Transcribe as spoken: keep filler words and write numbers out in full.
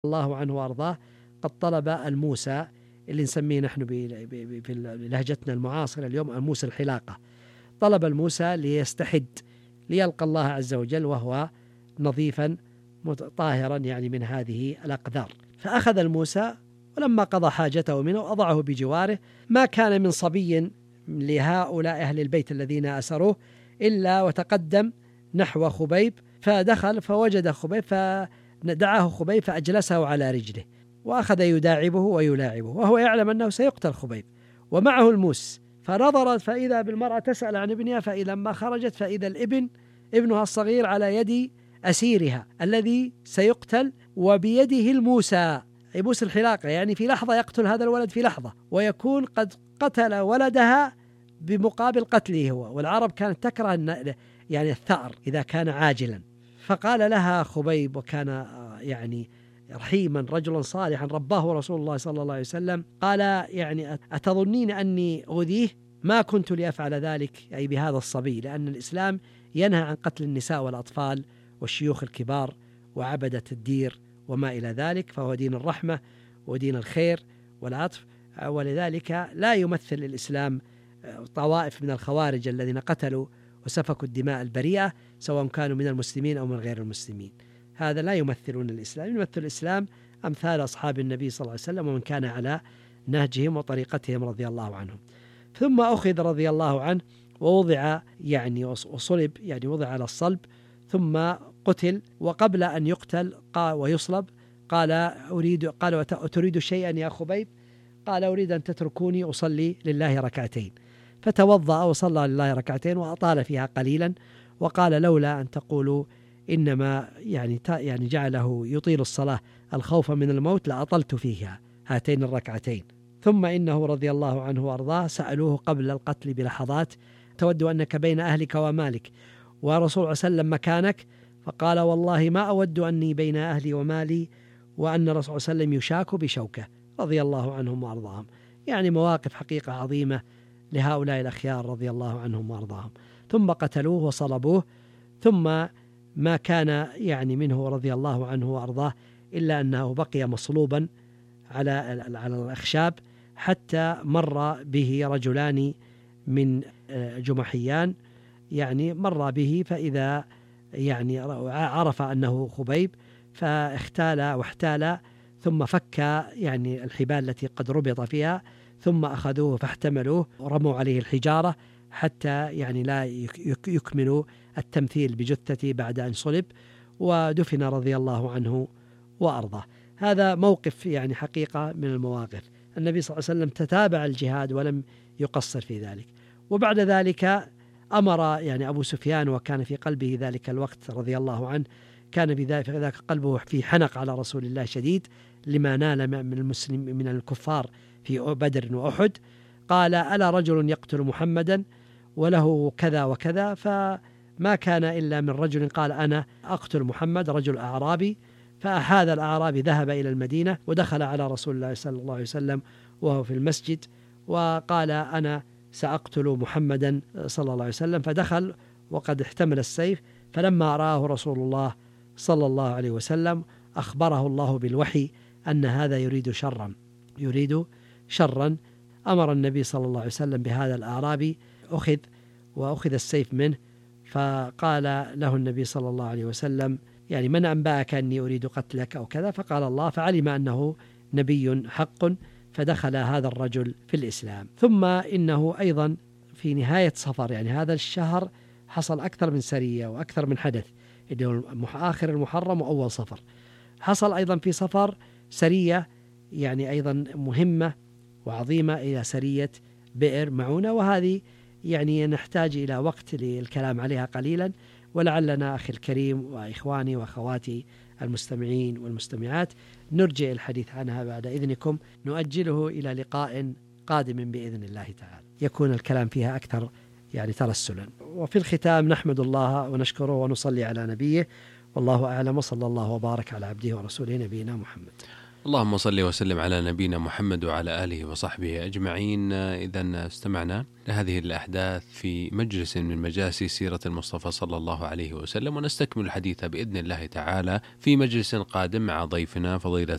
الله عنه وأرضاه قد طلب الموسى اللي نسميه نحن في لهجتنا المعاصرة اليوم الموسى الحلاقة، طلب الموسى ليستحد ليلقى الله عز وجل وهو نظيفا طاهرا يعني من هذه الأقذار. فأخذ الموسى ولما قضى حاجته منه وأضعه بجواره. ما كان من صبي لهؤلاء أهل البيت الذين أسروه إلا وتقدم نحو خبيب، فدخل فوجد خبيب فدعاه خبيب فأجلسه على رجله وأخذ يداعبه ويلاعبه وهو يعلم أنه سيقتل خبيب ومعه الموس. فنظرت فإذا بالمرأة تسأل عن ابنها، فإذا ما خرجت فإذا الابن ابنها الصغير على يد أسيرها الذي سيقتل وبيده الموسى، أي موسى الحلاقة، يعني في لحظة يقتل هذا الولد في لحظة، ويكون قد قتل ولدها بمقابل قتله هو. والعرب كانت تكره يعني الثأر إذا كان عاجلا. فقال لها خبيب وكان يعني رحيما رجلا صالحا رباه رسول الله صلى الله عليه وسلم، قال يعني أتظنين أني أؤذيه؟ ما كنت لأفعل ذلك، أي بهذا الصبي، لأن الإسلام ينهى عن قتل النساء والأطفال والشيوخ الكبار وعبدة الدير وما إلى ذلك، فهو دين الرحمة ودين الخير والعطف. ولذلك لا يمثل الإسلام طوائف من الخوارج الذين قتلوا وسفكوا الدماء البريئة سواء كانوا من المسلمين أو من غير المسلمين، هذا لا يمثلون الإسلام. يمثل الإسلام أمثال أصحاب النبي صلى الله عليه وسلم ومن كان على نهجهم وطريقتهم رضي الله عنهم. ثم أخذ رضي الله عنه ووضع يعني وصلب، يعني وضع على الصلب ثم قتل. وقبل أن يقتل قال ويصلب قال أريد قال أتريد شيئا يا خبيب؟ قال أريد أن تتركوني أصلي لله ركعتين. فتوضأ وصلى لله ركعتين وأطال فيها قليلا، وقال لولا أن تقولوا إنما يعني يعني جعله يطيل الصلاة الخوف من الموت لأطلت فيها هاتين الركعتين. ثم إنه رضي الله عنه وأرضاه سألوه قبل القتل بلحظات تود أنك بين أهلك ومالك ورسول الله صلى الله عليه وسلم مكانك، فقال والله ما أود أني بين أهلي ومالي وأن الرسول صلى الله عليه وسلم يشاك بشوكة، رضي الله عنهم وأرضاهم. يعني مواقف حقيقة عظيمة لهؤلاء الأخيار رضي الله عنهم وأرضاهم. ثم قتلوه وصلبوه، ثم ما كان يعني منه رضي الله عنه وأرضاه إلا أنه بقي مصلوبا على على الأخشاب حتى مر به رجلان من جمحيان، يعني مر به فإذا يعني عرف أنه خبيب فاختال واحتال، ثم فك يعني الحبال التي قد ربط فيها، ثم أخذوه فاحتملوه ورموا عليه الحجارة حتى يعني لا يكملوا التمثيل بجثته بعد أن صلب، ودفن رضي الله عنه وأرضاه. هذا موقف يعني حقيقة من المواقف. النبي صلى الله عليه وسلم تتابع الجهاد ولم يقصر في ذلك. وبعد ذلك أمر يعني أبو سفيان، وكان في قلبه ذلك الوقت رضي الله عنه كان بذلك قلبه في حنق على رسول الله شديد لما نال من المسلم من الكفار في بدر وأحد، قال ألا رجل يقتل محمدا وله كذا وكذا؟ فما كان إلا من رجل قال أنا أقتل محمد، رجل أعرابي. فهذا الأعرابي ذهب إلى المدينة ودخل على رسول الله صلى الله عليه وسلم وهو في المسجد وقال أنا سأقتل محمدا صلى الله عليه وسلم، فدخل وقد احتمل السيف. فلما رآه رسول الله صلى الله عليه وسلم أخبره الله بالوحي أن هذا يريد شرا يريد شرا أمر النبي صلى الله عليه وسلم بهذا الأعرابي، أخذ وأخذ السيف منه، فقال له النبي صلى الله عليه وسلم يعني من أنبأك أني أريد قتلك أو كذا؟ فقال الله، فعلم أنه نبي حق، فدخل هذا الرجل في الإسلام. ثم إنه أيضا في نهاية صفر، يعني هذا الشهر حصل أكثر من سرية وأكثر من حدث، اللي هو آخر المحرم وأول صفر. حصل أيضا في صفر سرية يعني أيضا مهمة وعظيمة إلى سرية بئر معونة، وهذه يعني نحتاج إلى وقت للكلام عليها قليلا، ولعلنا أخي الكريم وإخواني وأخواتي المستمعين والمستمعات نرجع الحديث عنها بعد إذنكم، نؤجله إلى لقاء قادم بإذن الله تعالى يكون الكلام فيها أكثر يعني ترسلا. وفي الختام نحمد الله ونشكره ونصلي على نبيه، والله أعلم، وصلى الله وبارك على عبده ورسوله نبينا محمد. اللهم صل وسلم على نبينا محمد وعلى آله وصحبه أجمعين. إذن استمعنا لهذه الأحداث في مجلس من مجالس سيرة المصطفى صلى الله عليه وسلم، ونستكمل الحديث بإذن الله تعالى في مجلس قادم مع ضيفنا فضيلة